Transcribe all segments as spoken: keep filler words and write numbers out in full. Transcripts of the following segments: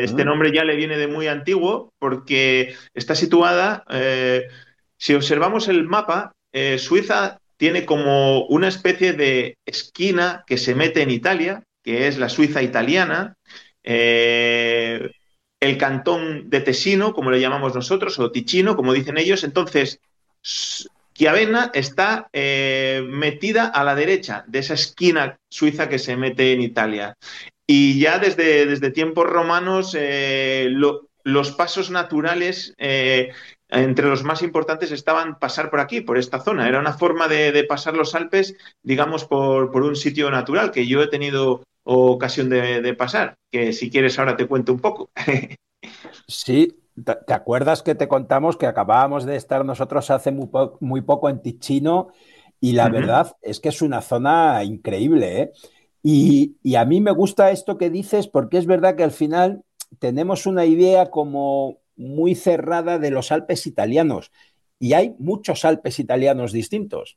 Eh, este Mm. nombre ya le viene de muy antiguo porque está situada, eh, si observamos el mapa, eh, Suiza tiene como una especie de esquina que se mete en Italia, que es la Suiza italiana, eh, el cantón de Tesino, como le llamamos nosotros, o Ticino, como dicen ellos. Entonces, Chiavenna está eh, metida a la derecha de esa esquina suiza que se mete en Italia. Y ya desde, desde tiempos romanos, eh, lo, los pasos naturales, eh, entre los más importantes, estaban pasar por aquí, por esta zona. Era una forma de, de pasar los Alpes, digamos, por, por, un sitio natural que yo he tenido ocasión de, de pasar, que si quieres ahora te cuento un poco. Sí, ¿te te acuerdas que te contamos que acabábamos de estar nosotros hace muy, po- muy poco en Ticino? Y la Uh -huh. verdad es que es una zona increíble, ¿eh? Y, y a mí me gusta esto que dices porque es verdad que al final tenemos una idea como muy cerrada de los Alpes italianos y hay muchos Alpes italianos distintos.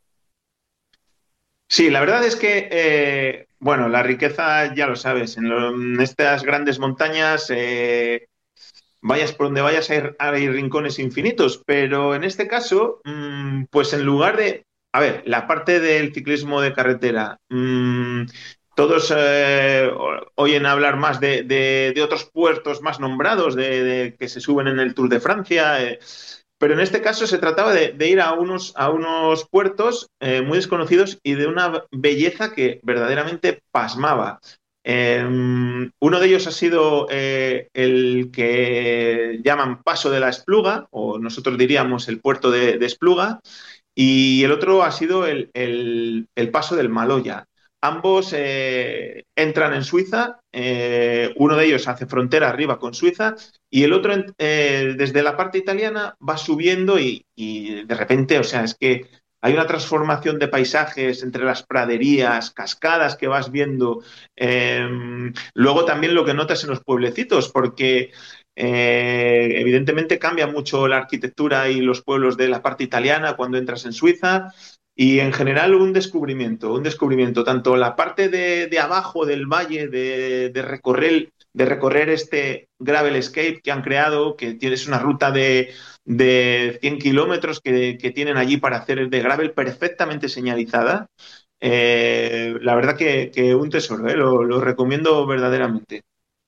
Sí, la verdad es que, eh, bueno, la riqueza, ya lo sabes, en, lo, en estas grandes montañas, eh, vayas por donde vayas, hay, hay, rincones infinitos, pero en este caso, mmm, pues en lugar de, a ver, la parte del ciclismo de carretera, mmm, todos eh, oyen hablar más de, de, de, otros puertos más nombrados, de, de, que se suben en el Tour de Francia, eh, pero en este caso se trataba de, de ir a unos, a unos puertos eh, muy desconocidos y de una belleza que verdaderamente pasmaba. Eh, uno de ellos ha sido eh, el que llaman Paso de la Espluga, o nosotros diríamos el puerto de, de Espluga, y el otro ha sido el, el, el Paso del Maloya. Ambos eh, entran en Suiza, eh, uno de ellos hace frontera arriba con Suiza y el otro eh, desde la parte italiana va subiendo y, y de repente, o sea, es que hay una transformación de paisajes entre las praderías, cascadas que vas viendo. Eh, luego también lo que notas en los pueblecitos, porque eh, evidentemente cambia mucho la arquitectura y los pueblos de la parte italiana cuando entras en Suiza. Y en general un descubrimiento, un descubrimiento, tanto la parte de, de abajo del valle, de, de, recorrer, de recorrer este gravel escape que han creado, que tienes una ruta de, de cien kilómetros que, que tienen allí para hacer de gravel perfectamente señalizada. Eh, la verdad que, que un tesoro, ¿eh? lo, lo recomiendo verdaderamente.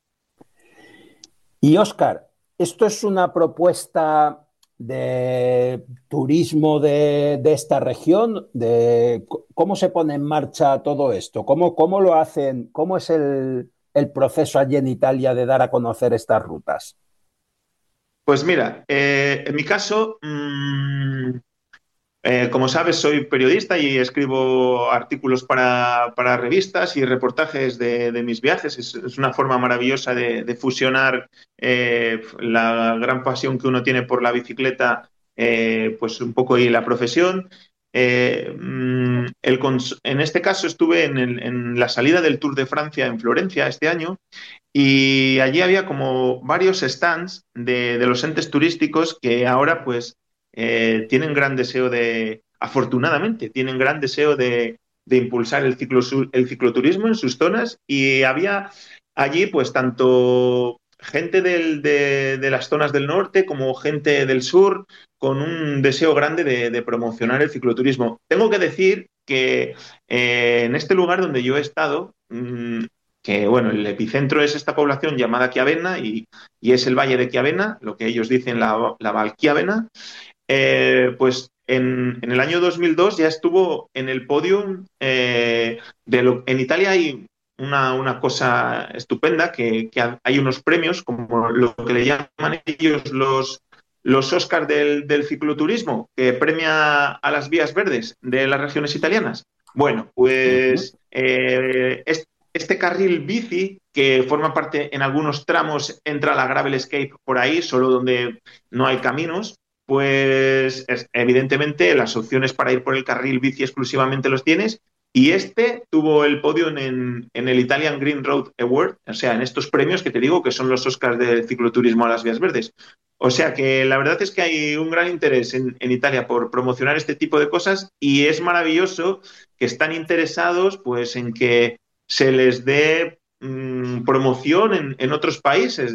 Y Óscar, ¿esto es una propuesta de turismo de, de esta región? De, ¿Cómo se pone en marcha todo esto? ¿Cómo, cómo lo hacen? ¿Cómo es el, el proceso allí en Italia de dar a conocer estas rutas? Pues mira, eh, en mi caso, mmm, Eh, como sabes, soy periodista y escribo artículos para, para revistas y reportajes de, de mis viajes. Es, es, una forma maravillosa de, de fusionar eh, la gran pasión que uno tiene por la bicicleta, eh, pues un poco y la profesión. Eh, mm, el en este caso estuve en, el, en la salida del Tour de Francia en Florencia este año y allí había como varios stands de, de los entes turísticos que ahora pues eh, tienen gran deseo de, afortunadamente, tienen gran deseo de, de impulsar el, ciclo, el cicloturismo en sus zonas y había allí pues tanto gente del, de, de, las zonas del norte como gente del sur con un deseo grande de, de promocionar el cicloturismo. Tengo que decir que eh, en este lugar donde yo he estado, mmm, que bueno, el epicentro es esta población llamada Chiavenna y, y es el valle de Chiavenna, lo que ellos dicen la, la Val Chiavenna, eh, pues en, en, el año dos mil dos ya estuvo en el podium eh, de lo, en Italia hay una, una cosa estupenda que, que, hay unos premios como lo que le llaman ellos los los Oscars del, del cicloturismo que premia a las vías verdes de las regiones italianas. Bueno, Uh -huh. pues eh, este, este carril bici que forma parte en algunos tramos entra la gravel escape por ahí, solo donde no hay caminos, pues es, evidentemente las opciones para ir por el carril bici exclusivamente los tienes y este tuvo el podio en, en el Italian Green Road Award, o sea, en estos premios que te digo que son los Oscars del cicloturismo a las vías verdes. O sea que la verdad es que hay un gran interés en, en Italia por promocionar este tipo de cosas y es maravilloso que están interesados pues en que se les dé mmm, promoción en, en otros países.